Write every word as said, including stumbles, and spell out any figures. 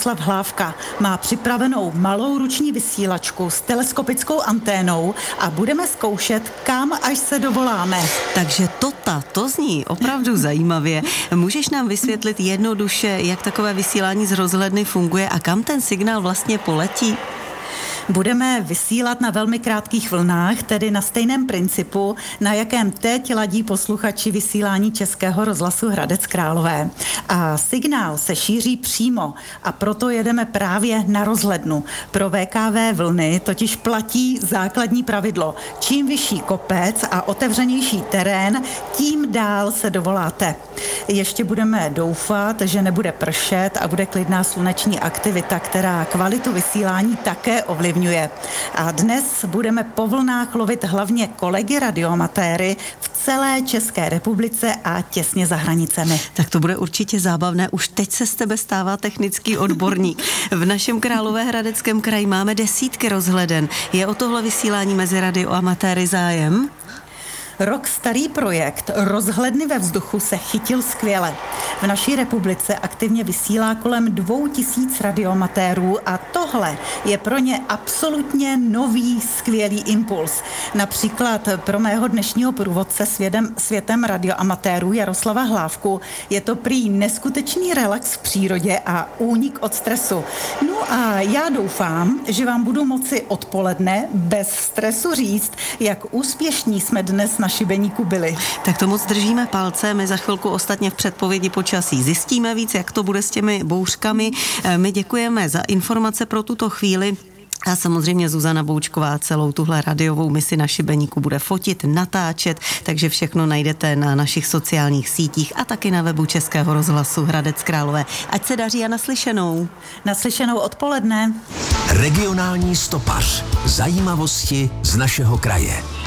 Jaroslav Hlávka. Má připravenou malou ruční vysílačku s teleskopickou anténou a budeme zkoušet, kam až se dovoláme. Takže tota, to zní opravdu zajímavě. Můžeš nám vysvětlit jednoduše, jak takové vysílání z rozhledny funguje a kam ten signál vlastně poletí? Budeme vysílat na velmi krátkých vlnách, tedy na stejném principu, na jakém teď ladí posluchači vysílání Českého rozhlasu Hradec Králové. A signál se šíří přímo a proto jedeme právě na rozhlednu. Pro V K V vlny totiž platí základní pravidlo. Čím vyšší kopec a otevřenější terén, tím dál se dovoláte. Ještě budeme doufat, že nebude pršet a bude klidná sluneční aktivita, která kvalitu vysílání také ovlivňuje. A dnes budeme po vlnách lovit hlavně kolegy radioamatéry v celé České republice a těsně za hranicemi. Tak to bude určitě zábavné. Už teď se z tebe stává technický odborník. V našem Královéhradeckém kraji máme desítky rozhleden. Je o tohle vysílání mezi radioamatéry zájem? Rok starý projekt Rozhledny ve vzduchu se chytil skvěle. V naší republice aktivně vysílá kolem dvou tisíc radioamatérů a tohle je pro ně absolutně nový, skvělý impuls. Například pro mého dnešního průvodce světem, světem radioamatérů Jaroslava Hlávku je to prý neskutečný relax v přírodě a únik od stresu. No a já doufám, že vám budu moci odpoledne bez stresu říct, jak úspěšní jsme dnes na Šibeníku byli. Tak to moc držíme palce, my za chvilku ostatně v předpovědi počasí zjistíme víc, jak to bude s těmi bouřkami. My děkujeme za informace pro tuto chvíli. A samozřejmě Zuzana Boučková celou tuhle radiovou misi na Šibeníku bude fotit, natáčet, takže všechno najdete na našich sociálních sítích a taky na webu Českého rozhlasu Hradec Králové. Ať se daří a naslyšenou. Naslyšenou odpoledne. Regionální stopař. Zajímavosti z našeho kraje.